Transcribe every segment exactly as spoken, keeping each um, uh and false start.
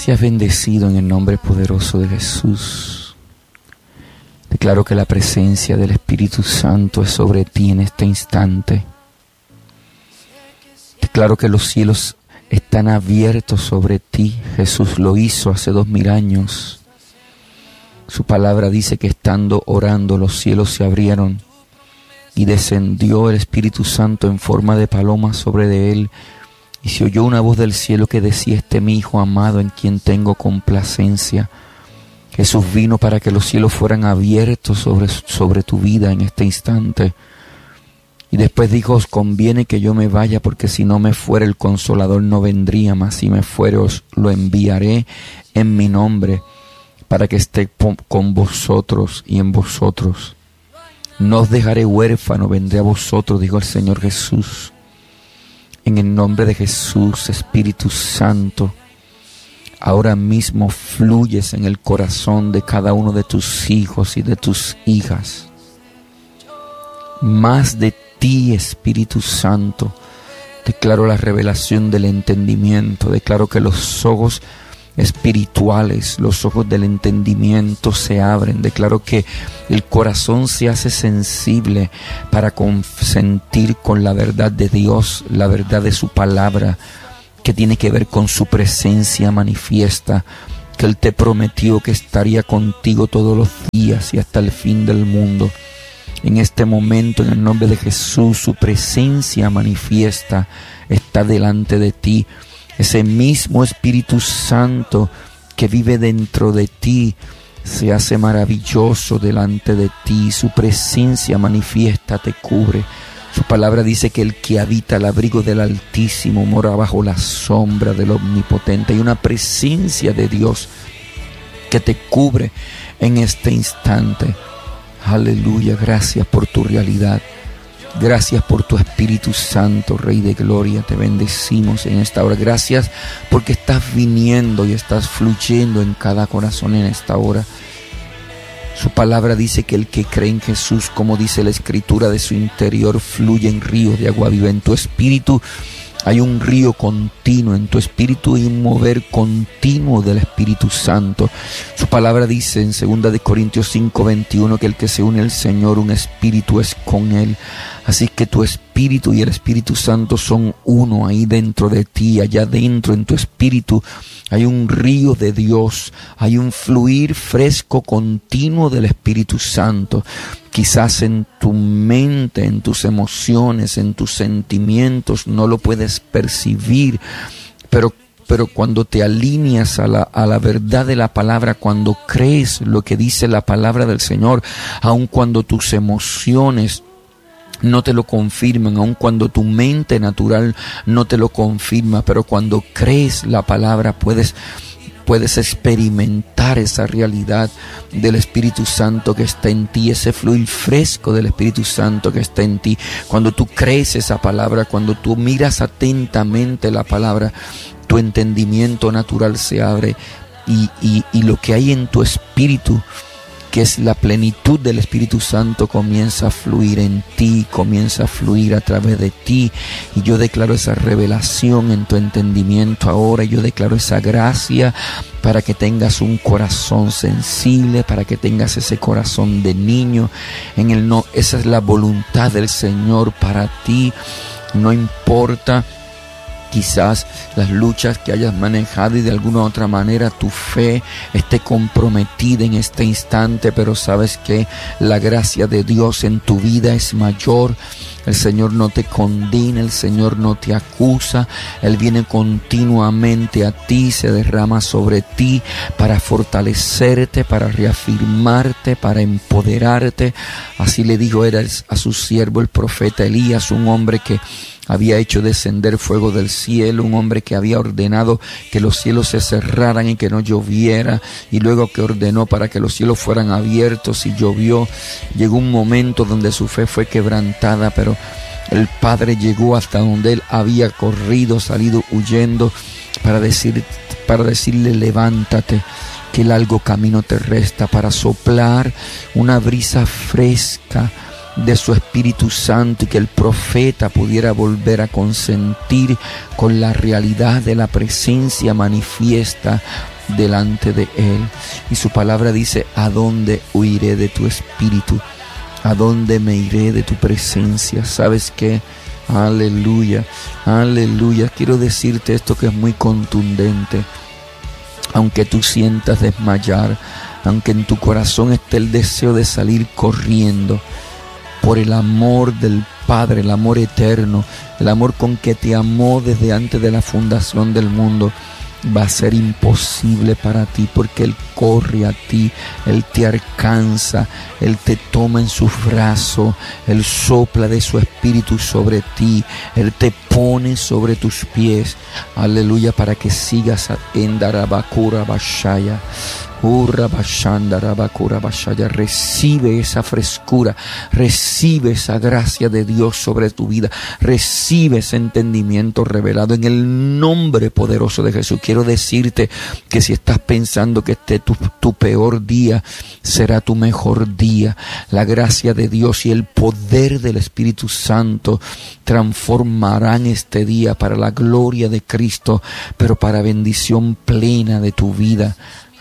Seas bendecido en el nombre poderoso de Jesús. Declaro que la presencia del Espíritu Santo es sobre ti en este instante. Declaro que los cielos están abiertos sobre ti. Jesús lo hizo hace dos mil años. Su palabra dice que estando orando los cielos se abrieron y descendió el Espíritu Santo en forma de paloma sobre de él. Y se oyó una voz del cielo que decía: este es mi Hijo amado en quien tengo complacencia. Jesús vino para que los cielos fueran abiertos sobre, sobre tu vida en este instante. Y después dijo: os conviene que yo me vaya, porque si no me fuera el Consolador no vendría, mas si me fuere os lo enviaré en mi nombre, para que esté con vosotros y en vosotros. No os dejaré huérfano, vendré a vosotros, dijo el Señor Jesús. En el nombre de Jesús, Espíritu Santo, ahora mismo fluyes en el corazón de cada uno de tus hijos y de tus hijas. Más de ti, Espíritu Santo, declaro la revelación del entendimiento. Declaro que los ojos espirituales, los ojos del entendimiento se abren. Declaro que el corazón se hace sensible para consentir con la verdad de Dios, la verdad de su palabra, que tiene que ver con su presencia manifiesta, que Él te prometió que estaría contigo todos los días y hasta el fin del mundo. En este momento, en el nombre de Jesús, su presencia manifiesta está delante de ti. Ese mismo Espíritu Santo que vive dentro de ti se hace maravilloso delante de ti. Su presencia manifiesta te cubre. Su palabra dice que el que habita al abrigo del Altísimo mora bajo la sombra del Omnipotente. Hay una presencia de Dios que te cubre en este instante. Aleluya, gracias por tu realidad. Gracias por tu Espíritu Santo, Rey de Gloria. Te bendecimos en esta hora. Gracias porque estás viniendo y estás fluyendo en cada corazón en esta hora. Su palabra dice que el que cree en Jesús, como dice la Escritura, de su interior fluyen ríos de agua viva. En tu espíritu hay un río continuo, en tu espíritu hay un mover continuo del Espíritu Santo. Su palabra dice en segunda de Corintios cinco veintiuno que el que se une al Señor, un espíritu es con Él. Así que tu espíritu y el Espíritu Santo son uno ahí dentro de ti. Allá dentro en tu espíritu hay un río de Dios, hay un fluir fresco continuo del Espíritu Santo. Quizás en tu mente, en tus emociones, en tus sentimientos no lo puedes percibir, pero, pero cuando te alineas a la, a la verdad de la palabra, cuando crees lo que dice la palabra del Señor, aun cuando tus emociones no te lo confirman, aun cuando tu mente natural no te lo confirma, pero cuando crees la palabra puedes Puedes experimentar esa realidad del Espíritu Santo que está en ti, ese fluir fresco del Espíritu Santo que está en ti. Cuando tú crees esa palabra, cuando tú miras atentamente la palabra, tu entendimiento natural se abre y, y, y lo que hay en tu espíritu, que es la plenitud del Espíritu Santo, comienza a fluir en ti, comienza a fluir a través de ti. Y yo declaro esa revelación en tu entendimiento ahora. Yo declaro esa gracia para que tengas un corazón sensible, para que tengas ese corazón de niño. En el no, esa es la voluntad del Señor para ti. No importa quizás las luchas que hayas manejado y de alguna u otra manera tu fe esté comprometida en este instante, pero sabes que la gracia de Dios en tu vida es mayor. El Señor no te condena, el Señor no te acusa. Él viene continuamente a ti, se derrama sobre ti para fortalecerte, para reafirmarte, para empoderarte. Así le dijo era a su siervo el profeta Elías, un hombre que había hecho descender fuego del cielo, un hombre que había ordenado que los cielos se cerraran y que no lloviera, y luego que ordenó para que los cielos fueran abiertos y llovió. Llegó un momento donde su fe fue quebrantada, pero el Padre llegó hasta donde él había corrido, salido huyendo, para decir, para decirle: levántate, que el largo camino te resta, para soplar una brisa fresca de su Espíritu Santo y que el profeta pudiera volver a consentir con la realidad de la presencia manifiesta delante de Él. Y su palabra dice: ¿a dónde huiré de tu espíritu? ¿A dónde me iré de tu presencia? ¿Sabes qué? Aleluya, aleluya. Quiero decirte esto que es muy contundente. Aunque tú sientas desmayar, aunque en tu corazón esté el deseo de salir corriendo, por el amor del Padre, el amor eterno, el amor con que te amó desde antes de la fundación del mundo, va a ser imposible para ti, porque Él corre a ti, Él te alcanza, Él te toma en sus brazos, Él sopla de su espíritu sobre ti, Él te pone sobre tus pies, aleluya, para que sigas en Darabakura Bashaya. Recibe esa frescura, recibe esa gracia de Dios sobre tu vida, recibe ese entendimiento revelado en el nombre poderoso de Jesús. Quiero decirte que si estás pensando que este tu, tu peor día será tu mejor día, la gracia de Dios y el poder del Espíritu Santo transformarán este día para la gloria de Cristo, pero para bendición plena de tu vida.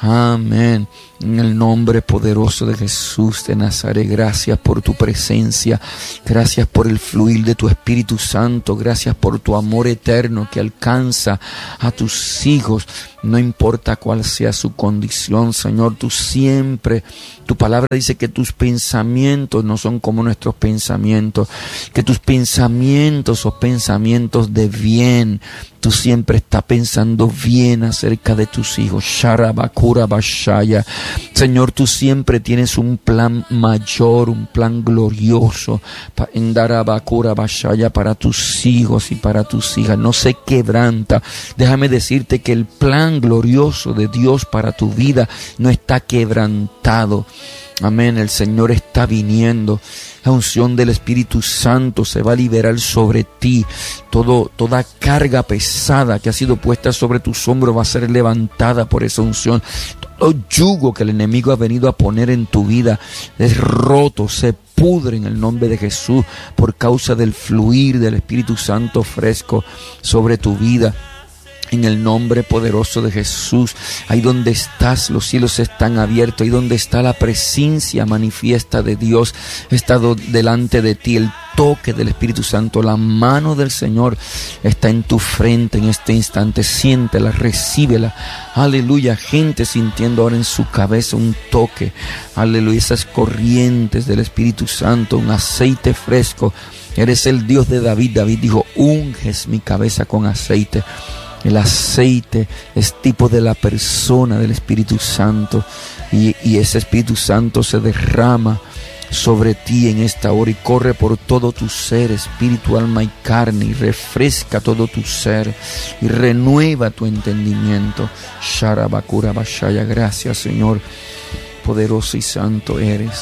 Amén. En el nombre poderoso de Jesús de Nazaret, gracias por tu presencia, gracias por el fluir de tu Espíritu Santo, gracias por tu amor eterno que alcanza a tus hijos, no importa cuál sea su condición, Señor. Tú siempre, tu palabra dice que tus pensamientos no son como nuestros pensamientos, que tus pensamientos son pensamientos de bien. Tú siempre estás pensando bien acerca de tus hijos. Sharabakura Bashaya. Señor, tú siempre tienes un plan mayor, un plan glorioso en Darabakura Bashaya para tus hijos y para tus hijas. No se quebranta. Déjame decirte que el plan glorioso de Dios para tu vida no está quebrantado. Amén. El Señor está viniendo. La unción del Espíritu Santo se va a liberar sobre ti. Todo, toda carga pesada que ha sido puesta sobre tus hombros va a ser levantada por esa unción. Todo yugo que el enemigo ha venido a poner en tu vida es roto, se pudre en el nombre de Jesús por causa del fluir del Espíritu Santo fresco sobre tu vida. En el nombre poderoso de Jesús, ahí donde estás, los cielos están abiertos, ahí donde está la presencia manifiesta de Dios, está delante de ti el toque del Espíritu Santo, la mano del Señor está en tu frente en este instante, siéntela, recíbela, aleluya. Gente sintiendo ahora en su cabeza un toque, aleluya, esas corrientes del Espíritu Santo, un aceite fresco. Eres el Dios de David. David dijo: unges mi cabeza con aceite. El aceite es tipo de la persona del Espíritu Santo, y, y ese Espíritu Santo se derrama sobre ti en esta hora y corre por todo tu ser, espíritu, alma y carne, y refresca todo tu ser y renueva tu entendimiento. Sharabakura Bashaya. Gracias, Señor, poderoso y santo eres.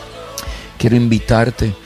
Quiero invitarte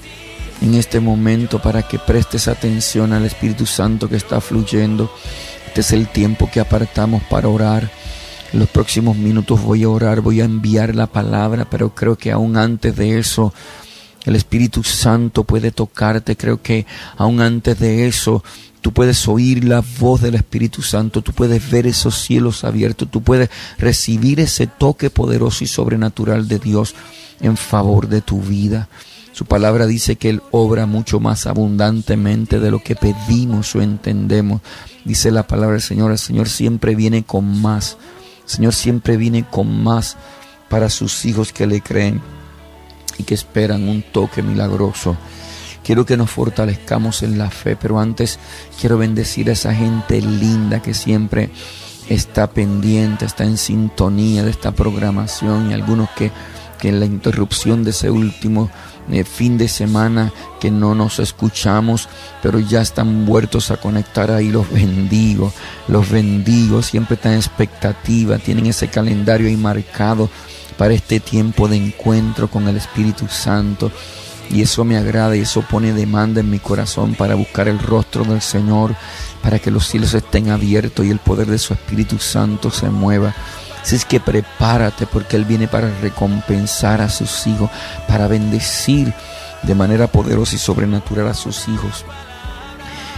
en este momento para que prestes atención al Espíritu Santo que está fluyendo. Este es el tiempo que apartamos para orar. En los próximos minutos voy a orar, voy a enviar la palabra, pero creo que aún antes de eso el Espíritu Santo puede tocarte. Creo que aún antes de eso tú puedes oír la voz del Espíritu Santo, tú puedes ver esos cielos abiertos, tú puedes recibir ese toque poderoso y sobrenatural de Dios en favor de tu vida. Su palabra dice que Él obra mucho más abundantemente de lo que pedimos o entendemos. Dice la palabra del Señor, el Señor siempre viene con más. El Señor siempre viene con más para sus hijos que le creen y que esperan un toque milagroso. Quiero que nos fortalezcamos en la fe, pero antes quiero bendecir a esa gente linda que siempre está pendiente, está en sintonía de esta programación, y algunos que, que en la interrupción de ese último Eh, fin de semana que no nos escuchamos, pero ya están vueltos a conectar ahí. Los bendigo, los bendigo, siempre están en expectativa, tienen ese calendario ahí marcado para este tiempo de encuentro con el Espíritu Santo, y eso me agrada y eso pone demanda en mi corazón para buscar el rostro del Señor, para que los cielos estén abiertos y el poder de su Espíritu Santo se mueva. Así es que prepárate, porque Él viene para recompensar a sus hijos, para bendecir de manera poderosa y sobrenatural a sus hijos.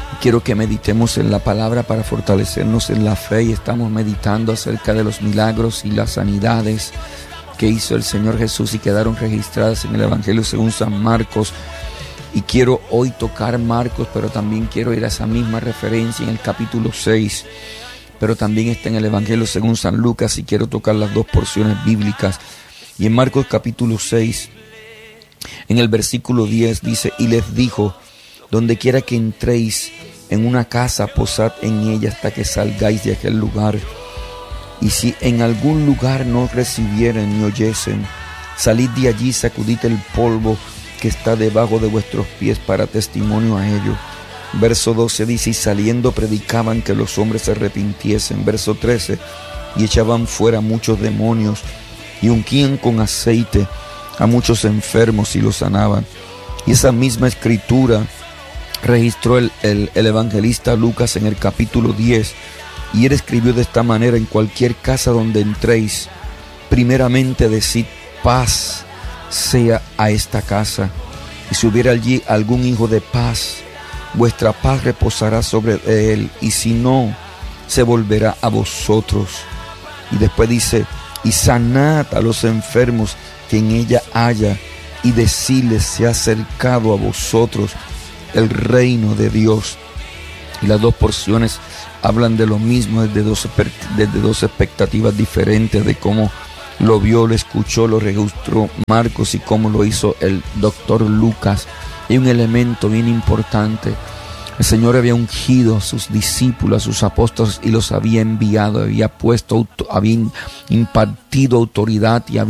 Quiero que meditemos en la palabra para fortalecernos en la fe, y estamos meditando acerca de los milagros y las sanidades que hizo el Señor Jesús y quedaron registradas en el Evangelio según San Marcos. Y quiero hoy tocar Marcos, pero también quiero ir a esa misma referencia en el capítulo seis, pero también está en el Evangelio según San Lucas, y quiero tocar las dos porciones bíblicas. Y en Marcos capítulo seis, en el versículo diez dice: y les dijo: donde quiera que entréis en una casa, posad en ella hasta que salgáis de aquel lugar. Y si en algún lugar no os recibieren ni oyesen, salid de allí, sacudid el polvo que está debajo de vuestros pies para testimonio a ello. Verso doce dice: y saliendo predicaban que los hombres se arrepintiesen. Verso trece: y echaban fuera muchos demonios, y ungían con aceite a muchos enfermos y los sanaban. Y esa misma escritura registró el, el, el evangelista Lucas en el capítulo diez, y él escribió de esta manera: en cualquier casa donde entréis, primeramente decid paz sea a esta casa, y si hubiera allí algún hijo de paz, vuestra paz reposará sobre él, y si no, se volverá a vosotros. Y después dice: y sanad a los enfermos que en ella haya, y decidles: se ha acercado a vosotros el reino de Dios. Y las dos porciones hablan de lo mismo desde dos, desde dos expectativas diferentes, de cómo lo vio, lo escuchó, lo registró Marcos y cómo lo hizo el doctor Lucas. Hay un elemento bien importante: el Señor había ungido a sus discípulos, a sus apóstoles, y los había enviado, había puesto, había impartido autoridad y había